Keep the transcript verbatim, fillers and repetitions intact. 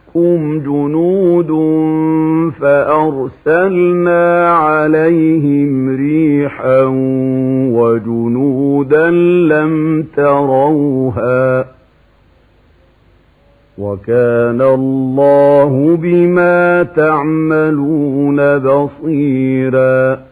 جاءتهم جنود فأرسلنا عليهم ريحا وجنودا لم تروها وكان الله بما تعملون بصيرا